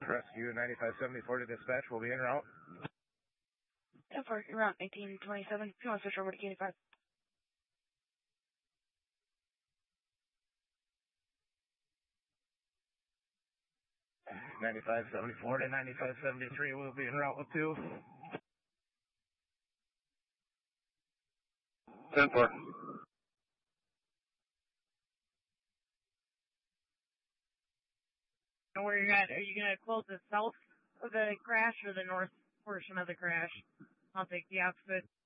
Rescue 9574 to dispatch. We'll be en route. 10-4, route 1827. If you want to switch over to K85. $95.74 to $95.73. We'll be en route with 2. 10-4. And where you're at, are you going to close the south of the crash or the north portion of the crash? I'll take the opposite.